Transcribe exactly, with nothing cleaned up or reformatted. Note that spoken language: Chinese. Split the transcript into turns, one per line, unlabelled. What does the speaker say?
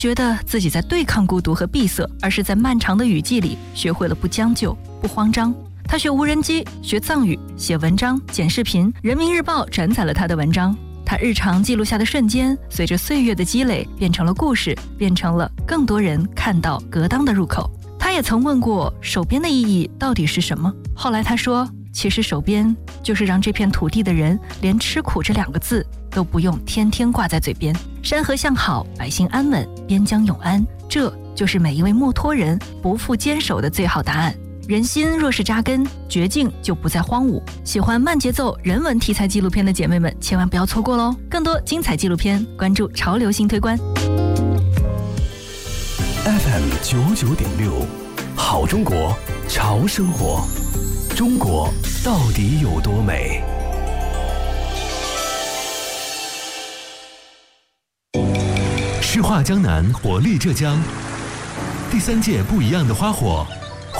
觉得自己在对抗孤独和闭塞，而是在漫长的雨季里学会了不将就、不慌张。他学无人机，学藏语，写文章，剪视频。人民日报转载了他的文章。他日常记录下的瞬间，随着岁月的积累，变成了故事，变成了更多人看到格当的入口。他也曾问过手边的意义到底是什么，后来他说，其实手边就是让这片土地的人连吃苦这两个字都不用天天挂在嘴边。山河向好，百姓安稳，边疆永安，这就是每一位木托人不负坚守的最好答案。人心若是扎根，绝境就不再荒芜。喜欢慢节奏人文题材纪录片的姐妹们千万不要错过喽！更多精彩纪录片，关注潮流新推观。
F M 九九点六，好中国，潮生活，中国到底有多美？诗画江南，活力浙江，第三届不一样的花火